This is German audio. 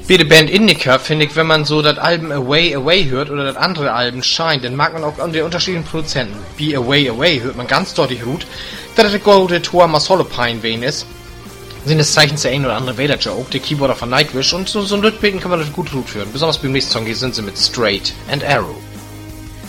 Bei der Band Indica finde ich, wenn man so das Album Away Away hört oder das andere Album Shine, dann mag man auch an den unterschiedlichen Produzenten. Bei Away Away hört man ganz deutlich gut, dass der gute Tor Masolopine wen ist. Sind das Zeichen der ein oder andere Vader Joke, der Keyboarder von Nightwish und so ein Rhythmiken kann man das gut hören. Besonders beim nächsten Song hier sind sie mit Straight and Arrow.